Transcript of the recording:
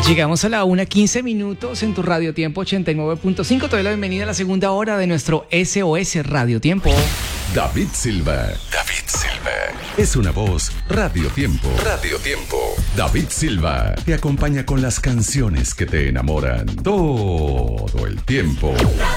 Llegamos a la 1:15 en tu Radio Tiempo 89.5. Te doy la bienvenida a la segunda hora de nuestro SOS Radio Tiempo. David Silva. Es una voz Radio Tiempo. David Silva te acompaña con las canciones que te enamoran todo el tiempo.